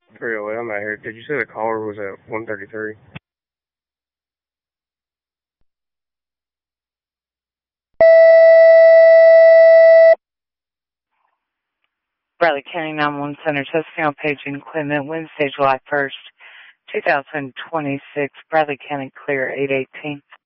308, I'm out here. Did you say the caller was at 133? Bradley County 911 Center, testing on paging equipment, Wednesday, July 1st, 2026. Bradley County clear 818.